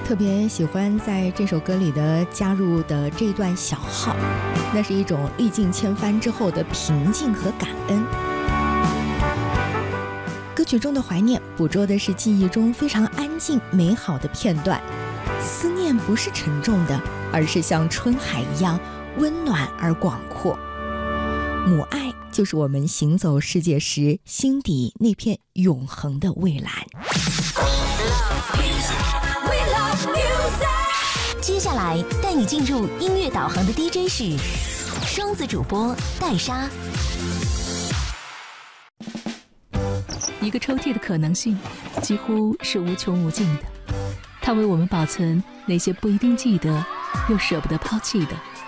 特别喜欢在这首歌里的加入的这一段小号，那是一种历尽千帆之后的平静和感恩。歌曲中的怀念捕捉的是记忆中非常安静美好的片段，思念不是沉重的，而是像春海一样温暖而广阔。母爱就是我们行走世界时心底那片永恒的蔚蓝。 接下来带你进入音乐导航的 DJ 是双子主播戴莎。 一个抽屉的可能性几乎是无穷无尽的，它为我们保存那些不一定记得又舍不得抛弃的